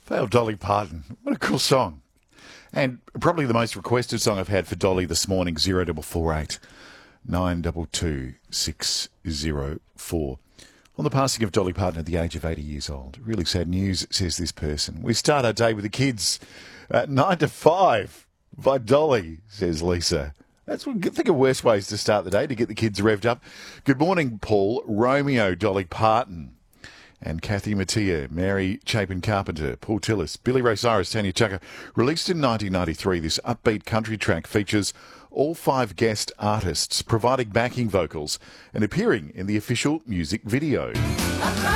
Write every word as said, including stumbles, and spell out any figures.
Failed Dolly Parton. What a cool song. And probably the most requested song I've had for Dolly this morning, zero double four eight nine two two six zero four. On the passing of Dolly Parton at the age of eighty years old. Really sad news, says this person. We start our day with the kids at nine to five by Dolly, says Lisa. That's what, think of worse ways to start the day, to get the kids revved up. Good morning, Paul. Romeo, Dolly Parton. And Kathy Mattia, Mary Chapin Carpenter, Paul Tillis, Billy Ray Cyrus, Tanya Chucker. Released in nineteen ninety-three, this upbeat country track features all five guest artists providing backing vocals and appearing in the official music video.